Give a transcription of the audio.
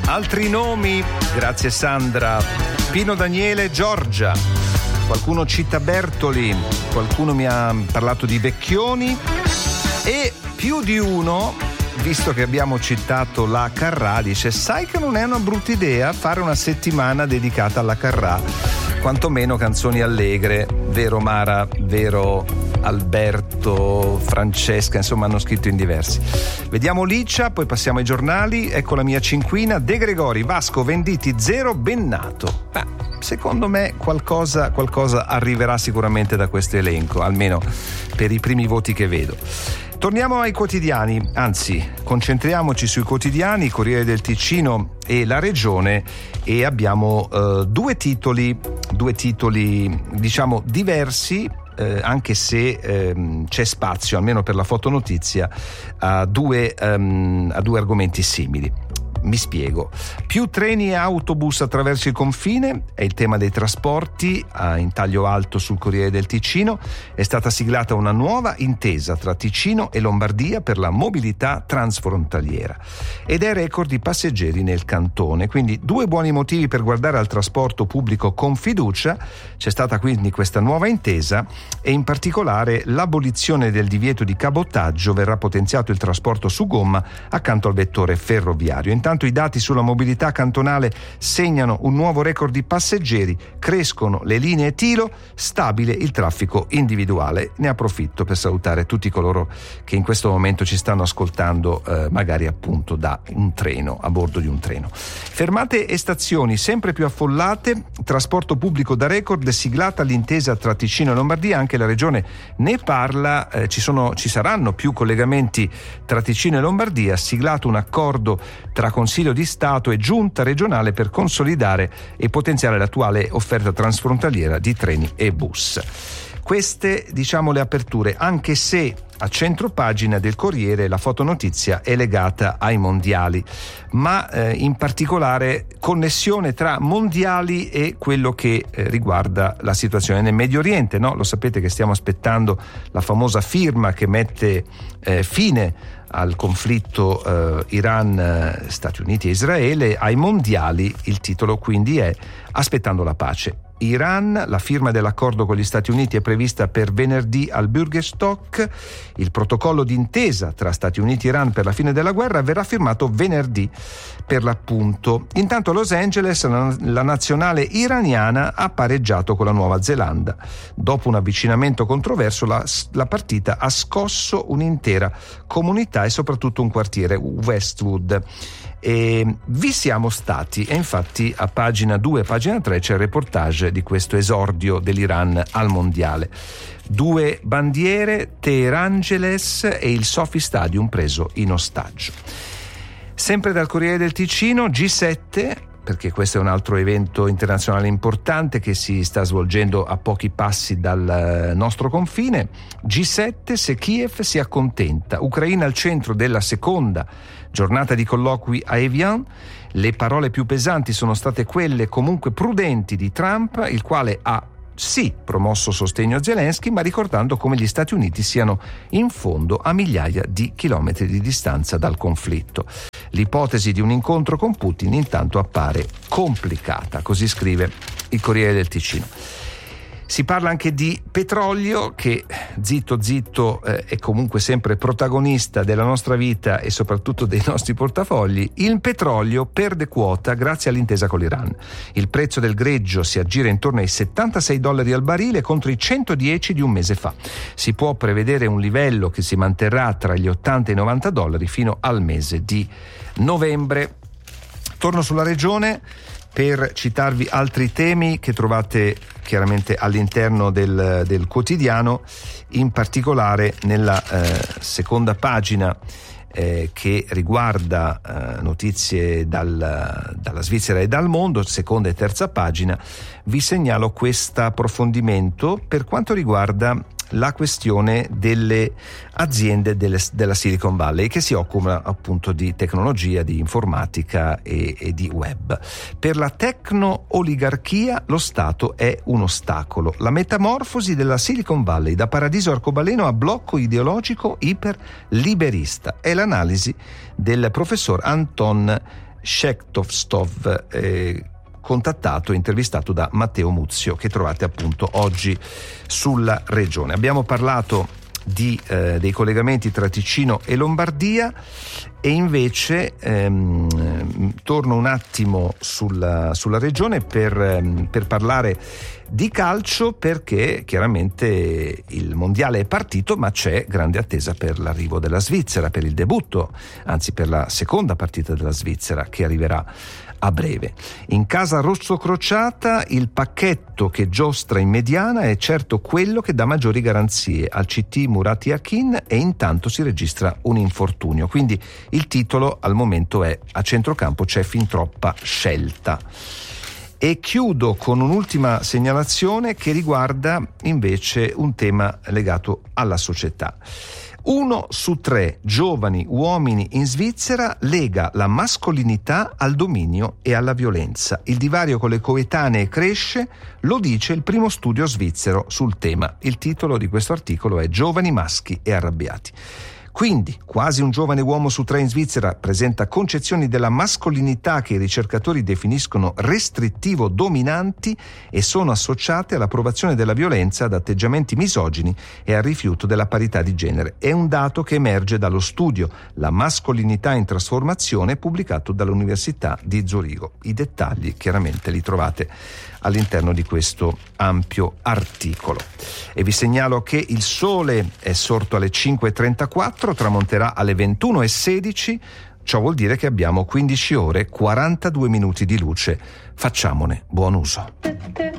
Altri nomi, grazie Sandra. Pino Daniele, Giorgia. Qualcuno cita Bertoli, qualcuno mi ha parlato di Vecchioni e più di uno, visto che abbiamo citato la Carrà, dice: sai che non è una brutta idea fare una settimana dedicata alla Carrà, quantomeno canzoni allegre, vero Mara, vero Alberto, Francesca, insomma hanno scritto in diversi. Vediamo Licia, poi passiamo ai giornali. Ecco la mia cinquina: De Gregori, Vasco, Venditti, 0, Bennato. Secondo me qualcosa arriverà sicuramente da questo elenco, almeno per i primi voti che vedo. Torniamo ai quotidiani, anzi concentriamoci sui quotidiani, Corriere del Ticino e La Regione, e abbiamo due titoli diciamo diversi, anche se c'è spazio, almeno per la fotonotizia, a due argomenti simili. Mi spiego. Più treni e autobus attraverso il confine è il tema dei trasporti. In taglio alto sul Corriere del Ticino è stata siglata una nuova intesa tra Ticino e Lombardia per la mobilità transfrontaliera ed è record di passeggeri nel cantone, quindi due buoni motivi per guardare al trasporto pubblico con fiducia. C'è stata quindi questa nuova intesa e in particolare l'abolizione del divieto di cabotaggio, verrà potenziato il trasporto su gomma accanto al vettore ferroviario. Intanto i dati sulla mobilità cantonale segnano un nuovo record di passeggeri, crescono le linee Tilo, stabile il traffico individuale. Ne approfitto per salutare tutti coloro che in questo momento ci stanno ascoltando, magari appunto da un treno, a bordo di un treno. Fermate e stazioni sempre più affollate, trasporto pubblico da record, siglata l'intesa tra Ticino e Lombardia, anche la Regione ne parla, ci saranno più collegamenti tra Ticino e Lombardia, siglato un accordo tra Consiglio di Stato e Giunta regionale per consolidare e potenziare l'attuale offerta transfrontaliera di treni e bus. Queste, diciamo, le aperture, anche se a centropagina del Corriere la fotonotizia è legata ai mondiali, ma in particolare connessione tra mondiali e quello che riguarda la situazione nel Medio Oriente, no? Lo sapete che stiamo aspettando la famosa firma che mette fine al conflitto Iran, Stati Uniti e Israele. Ai mondiali il titolo quindi è Aspettando la pace. Iran, la firma dell'accordo con gli Stati Uniti è prevista per venerdì al Bürgerstock. Il protocollo d'intesa tra Stati Uniti e Iran per la fine della guerra verrà firmato venerdì per l'appunto. Intanto a Los Angeles la nazionale iraniana ha pareggiato con la Nuova Zelanda. Dopo un avvicinamento controverso la partita ha scosso un'intera comunità e soprattutto un quartiere, Westwood. E vi siamo stati, e infatti a pagina 2 e pagina 3 c'è il reportage di questo esordio dell'Iran al mondiale. 2 bandiere, Teherangeles e il Sophie Stadium preso in ostaggio. Sempre dal Corriere del Ticino, G7, perché questo è un altro evento internazionale importante che si sta svolgendo a pochi passi dal nostro confine. G7, se Kiev si accontenta. Ucraina al centro della seconda giornata di colloqui a Evian. Le parole più pesanti sono state quelle comunque prudenti di Trump, il quale ha sì promosso sostegno a Zelensky, ma ricordando come gli Stati Uniti siano in fondo a migliaia di chilometri di distanza dal conflitto. L'ipotesi di un incontro con Putin intanto appare complicata, così scrive il Corriere del Ticino. Si parla anche di petrolio che, zitto, è comunque sempre protagonista della nostra vita e soprattutto dei nostri portafogli. Il petrolio perde quota grazie all'intesa con l'Iran. Il prezzo del greggio si aggira intorno ai $76 al barile contro i 110 di un mese fa. Si può prevedere un livello che si manterrà tra gli $80 e i $90 fino al mese di novembre. Torno sulla Regione per citarvi altri temi che trovate chiaramente all'interno del quotidiano, in particolare nella seconda pagina che riguarda notizie dalla Svizzera e dal mondo, seconda e terza pagina. Vi segnalo questo approfondimento per quanto riguarda la questione delle aziende della Silicon Valley che si occupano appunto di tecnologia, di informatica e di web. Per la tecno-oligarchia lo Stato è un ostacolo. La metamorfosi della Silicon Valley da paradiso arcobaleno a blocco ideologico iperliberista è l'analisi del professor Anton Shektovstov, contattato e intervistato da Matteo Muzio, che trovate appunto oggi sulla Regione. Abbiamo parlato dei collegamenti tra Ticino e Lombardia, e invece torno un attimo sulla Regione per parlare di calcio, perché chiaramente il mondiale è partito, ma c'è grande attesa per l'arrivo della Svizzera, per il debutto, anzi per la seconda partita della Svizzera che arriverà a breve. In casa rossocrociata il pacchetto che giostra in mediana è certo quello che dà maggiori garanzie al CT Murat Yakin, e intanto si registra un infortunio, quindi il titolo al momento è: a centrocampo c'è fin troppa scelta. E chiudo con un'ultima segnalazione che riguarda invece un tema legato alla società. 1 su 3 giovani uomini in Svizzera lega la mascolinità al dominio e alla violenza. Il divario con le coetanee cresce, lo dice il primo studio svizzero sul tema. Il titolo di questo articolo è Giovani maschi e arrabbiati. Quindi quasi un giovane uomo su 3 in Svizzera presenta concezioni della mascolinità che i ricercatori definiscono restrittivo dominanti e sono associate all'approvazione della violenza, ad atteggiamenti misogini e al rifiuto della parità di genere. È un dato che emerge dallo studio La mascolinità in trasformazione, pubblicato dall'Università di Zurigo. I dettagli chiaramente li trovate all'interno di questo ampio articolo. E vi segnalo che il sole è sorto alle 5:34, tramonterà alle 21:16. Ciò vuol dire che abbiamo 15 ore 42 minuti di luce. Facciamone buon uso.